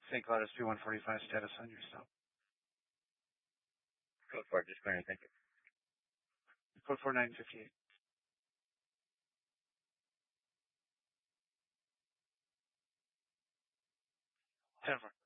St. Cloud SP-145 status on your stop. Code 4, just clearing, thank you. Code 4958. 10-4.